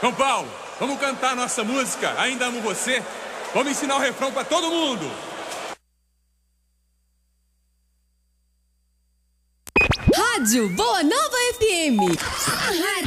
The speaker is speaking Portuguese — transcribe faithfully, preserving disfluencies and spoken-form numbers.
João Paulo, vamos cantar nossa música, Ainda Amo Você? Vamos ensinar o refrão pra todo mundo. Rádio Boa Nova F M.